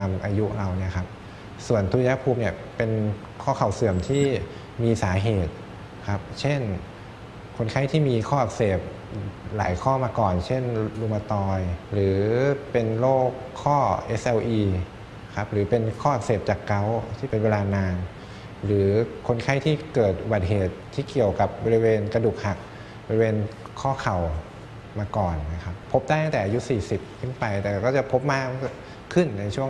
ตามอายุเราเนี่ยครับส่วนทุยภูมิเนี่ยเป็นข้อเข่าเสื่อมที่มีสาเหตุครับเช่นคนไข้ที่มีข้ออักเสบหลายข้อมาก่อน เช่นรูมาตอยด์หรือเป็นโรคข้อ SLE ครับหรือเป็นข้ออักเสบจากเกาต์ที่เป็นเวลานานหรือคนไข้ที่เกิดอุบัติเหตุที่เกี่ยวกับบริเวณกระดูกหักบริเวณข้อเข่ามาก่อนนะครับพบได้ตั้งแต่อายุ40ขึ้นไปแต่ก็จะพบมากขึ้นในช่วง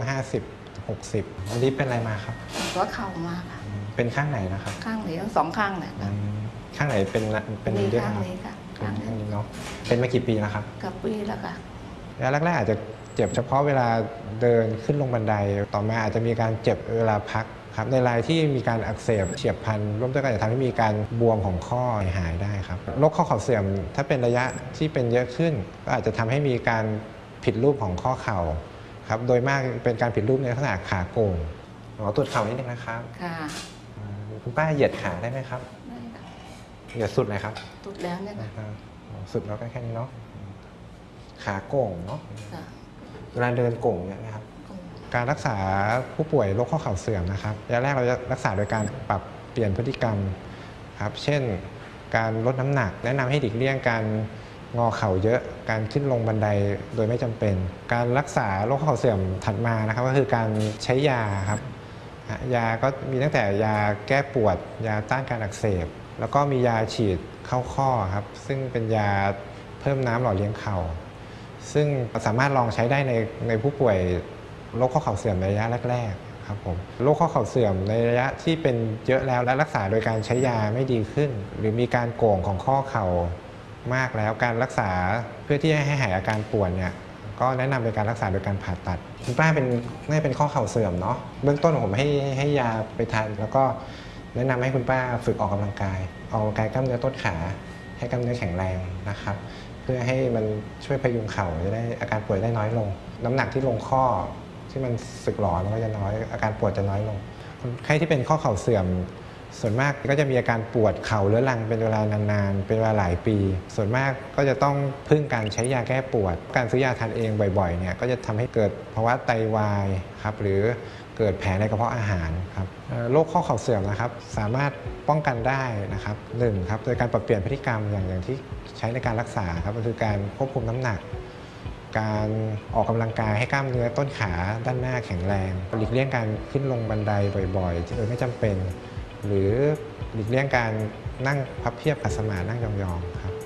50-60วันนี้เป็นอะไรมาครับหัวเข่ามาค่ะเป็นข้างไหนนะครับข้างไหนทั้งสองข้างเลยค่ะข้างไหนเป็นเรื่องข้างนี้ค่ะข้างนี้เนาะเป็นมากี่ปีแล้วครับกับปีแล้วค่ะแล้วแรกๆอาจจะเจ็บเฉพาะเวลาเดินขึ้นลงบันไดต่อมาอาจจะมีการเจ็บเวลาพักครับในรายที่มีการอักเสบเฉียบพลันร่วมด้วยกันจะทำให้มีการบวมของข้อหายได้ครับโรคข้อเข่าเสื่อมถ้าเป็นระยะที่เป็นเยอะขึ้นก็อาจจะทำให้มีการผิดรูปของข้อเข่าครับโดยมากเป็นการผิดรูปในลักษณะขาโก่งตรวจเข่านิดนึงนะครับค่ะคุณป้าเหยียดขาได้ไหมครับได้ค่ะเหยียดสุดเลยครับสุดแล้วเนี่ยค่ะสุดแล้วก็แค่นี้เนาะขาโก่งเนาะเวลาเดินโก่งเนี่ยนะครับการรักษาผู้ป่วยโรคข้อเข่าเสื่อมนะครับระยะแรกเราจะรักษาโดยการปรับเปลี่ยนพฤติกรรมครับเช่นการลดน้ำหนักแนะนำให้หลีกเลี่ยงการงอเข่าเยอะการขึ้นลงบันไดโดยไม่จำเป็นการรักษาโรคข้อเข่าเสื่อมถัดมานะครับก็คือการใช้ยาครับยาก็มีตั้งแต่ยาแก้ปวดยาต้านการอักเสบแล้วก็มียาฉีดเข้าข้อครับซึ่งเป็นยาเพิ่มน้ำหล่อเลี้ยงเข่าซึ่งสามารถลองใช้ได้ในผู้ป่วยโรคข้อเข่าเสื่อมในระยะแรกๆครับผมโรคข้อเข่าเสื่อมในระยะที่เป็นเยอะแล้วและรักษาโดยการใช้ยาไม่ดีขึ้นหรือมีการโก่งของข้อเข่ามากแล้วการรักษาเพื่อที่ให้หายอาการปวดเนี่ยก็แนะนำเป็นการรักษาโดยการผ่าตัดคุณป้าน่าจะเป็นข้อเข่าเสื่อมเนาะเบื้องต้นผมให้ยาไปทานแล้วก็แนะนำให้คุณป้าฝึกออกกำลังกายกล้ามเนื้อต้นขาให้กล้ามเนื้อแข็งแรงนะครับเพื่อให้มันช่วยพยุงเข่าจะได้อาการปวดได้น้อยลงน้ำหนักที่ลงข้อที่มันสึกหรอมันก็จะน้อยอาการปวดจะน้อยลงคนไข้ที่เป็นข้อเข่าเสื่อมส่วนมากก็จะมีอาการปวดเข่าเรื้อรังเป็นเวลานานๆเป็นเวลาหลายปีส่วนมากก็จะต้องพึ่งการใช้ยาแก้ปวดการซื้อยาทานเองบ่อยๆเนี่ยก็จะทำให้เกิดภาวะไตวายครับหรือเกิดแผลในกระเพาะอาหารครับโรคข้อเข่าเสื่อมนะครับสามารถป้องกันได้นะครับ1ครับโดยการปรับเปลี่ยนพฤติกรรมอย่างที่ใช้ในการรักษาครับก็คือการควบคุมน้ำหนักการออกกำลังกายให้กล้ามเนื้อต้นขาด้านหน้าแข็งแรงหลีกเลี่ยงการขึ้นลงบันไดบ่อยๆโดยไม่จำเป็นหรือหลีกเลี่ยงการนั่งพับเพียบขัดสมาธินั่งยองๆครับ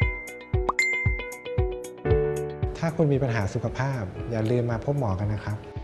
ถ้าคุณมีปัญหาสุขภาพอย่าลืมมาพบหมอกันนะครับ